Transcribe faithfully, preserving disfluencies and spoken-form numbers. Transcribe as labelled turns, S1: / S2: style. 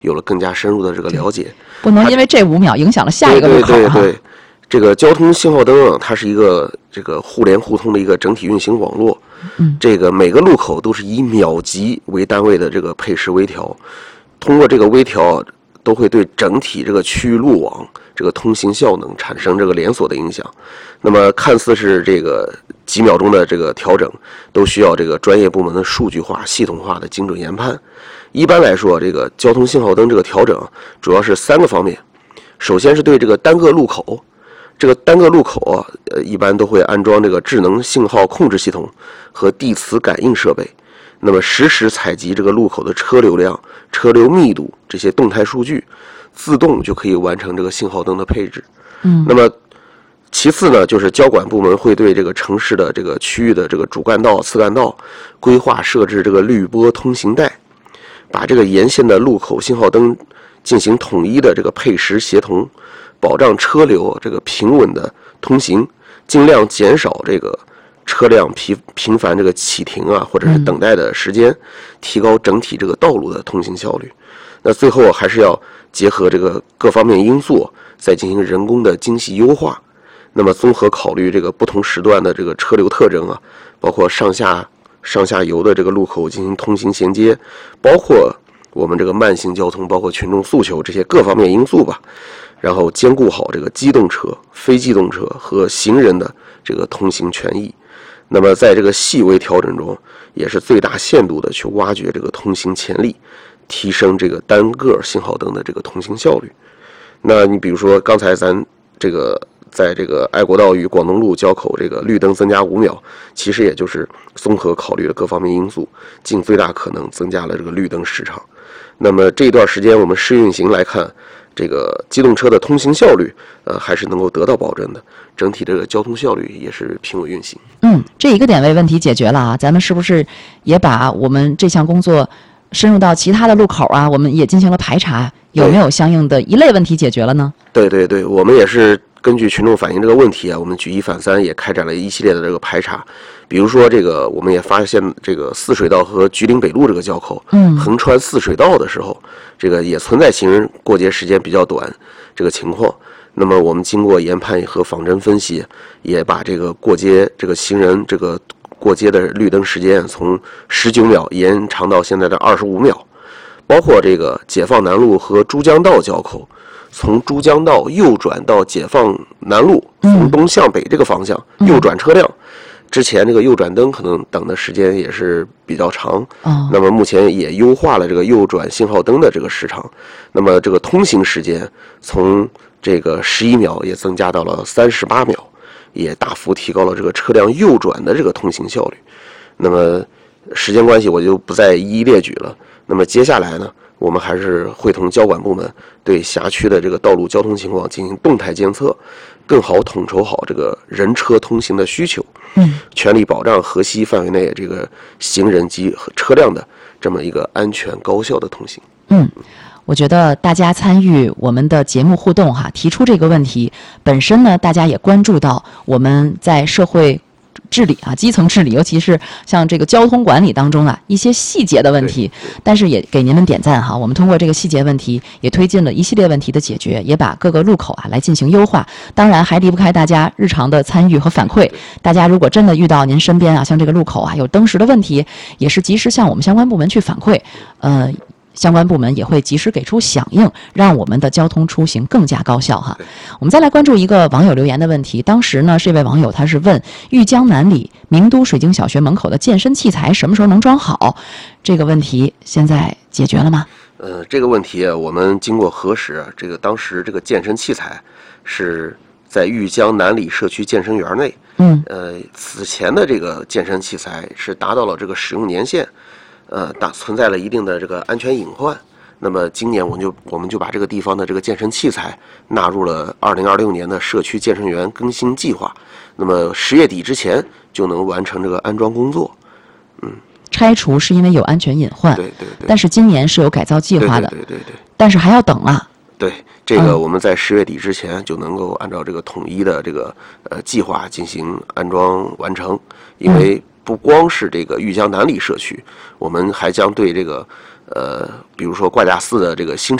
S1: 有了更加深入的这个了解。
S2: 不能因为这五秒影响了下一个路口、啊、
S1: 对对对对，这个交通信号灯啊，它是一个这个互联互通的一个整体运行网络。
S2: 嗯，
S1: 这个每个路口都是以秒级为单位的这个配时微调，通过这个微调都会对整体这个区域路网这个通行效能产生这个连锁的影响。那么看似是这个几秒钟的这个调整，都需要这个专业部门的数据化、系统化的精准研判。一般来说，这个交通信号灯这个调整主要是三个方面。首先是对这个单个路口，这个单个路口啊，呃，一般都会安装这个智能信号控制系统和地磁感应设备，那么实时采集这个路口的车流量、车流密度这些动态数据，自动就可以完成这个信号灯的配置。
S2: 嗯，
S1: 那么其次呢，就是交管部门会对这个城市的这个区域的这个主干道、次干道规划设置这个滤波通行带，把这个沿线的路口信号灯进行统一的这个配时协同，保障车流这个平稳的通行，尽量减少这个车辆频频繁这个启停啊，或者是等待的时间，提高整体这个道路的通行效率。那最后还是要结合这个各方面因素，再进行人工的精细优化。那么综合考虑这个不同时段的这个车流特征啊，包括上下上下游的这个路口进行通行衔接，包括我们这个慢行交通，包括群众诉求这些各方面因素吧，然后兼顾好这个机动车、非机动车和行人的这个通行权益。那么在这个细微调整中，也是最大限度的去挖掘这个通行潜力，提升这个单个信号灯的这个通行效率。那你比如说刚才咱这个在这个爱国道与广东路交口这个绿灯增加五秒，其实也就是综合考虑了各方面因素，尽最大可能增加了这个绿灯时长。那么这一段时间我们试运行来看，这个机动车的通行效率呃还是能够得到保证的，整体这个交通效率也是平稳运行。
S2: 嗯，这一个点位问题解决了啊，咱们是不是也把我们这项工作深入到其他的路口啊，我们也进行了排查，有没有相应的一类问题解决了呢？
S1: 对对对，我们也是根据群众反映这个问题啊，我们举一反三，也开展了一系列的这个排查。比如说这个我们也发现这个泗水道和菊林北路这个交口，
S2: 嗯，
S1: 横穿泗水道的时候，这个也存在行人过节时间比较短这个情况。那么我们经过研判和仿真分析，也把这个过街这个行人这个过街的绿灯时间从十九秒延长到现在的二十五秒。包括这个解放南路和珠江道交口，从珠江道右转到解放南路，从东向北这个方向右转车辆，之前这个右转灯可能等的时间也是比较长，那么目前也优化了这个右转信号灯的这个时长，那么这个通行时间从这个十一秒也增加到了三十八秒，也大幅提高了这个车辆右转的这个通行效率。那么时间关系我就不再一一列举了。那么接下来呢，我们还是会同交管部门对辖区的这个道路交通情况进行动态监测，更好统筹好这个人车通行的需求，
S2: 嗯，
S1: 全力保障河西范围内这个行人及车辆的这么一个安全高效的通行。
S2: 嗯，我觉得大家参与我们的节目互动哈，提出这个问题本身呢，大家也关注到我们在社会治理啊，基层治理，尤其是像这个交通管理当中啊一些细节的问题，但是也给您们点赞哈。我们通过这个细节问题，也推进了一系列问题的解决，也把各个路口啊来进行优化。当然还离不开大家日常的参与和反馈。大家如果真的遇到您身边啊，像这个路口啊有灯时的问题，也是及时向我们相关部门去反馈，呃。相关部门也会及时给出响应，让我们的交通出行更加高效哈。我们再来关注一个网友留言的问题，当时呢，这位网友他是问豫江南里名都水晶小学门口的健身器材什么时候能装好？这个问题现在解决了吗？
S1: 呃，这个问题我们经过核实，这个当时这个健身器材是在豫江南里社区健身园内，
S2: 嗯，
S1: 呃，此前的这个健身器材是达到了这个使用年限。呃，大存在了一定的这个安全隐患。那么今年我们就我们就把这个地方的这个健身器材纳入了二零二六年的社区健身园更新计划。那么十月底之前就能完成这个安装工作。嗯，
S2: 拆除是因为有安全隐患，
S1: 对对对。
S2: 但是今年是有改造计划的，
S1: 对对对 对, 对, 对。
S2: 但是还要等啊。
S1: 对，这个我们在十月底之前就能够按照这个统一的这个呃计划进行安装完成，因为。不光是这个豫江南里社区，我们还将对这个呃，比如说挂架寺的这个新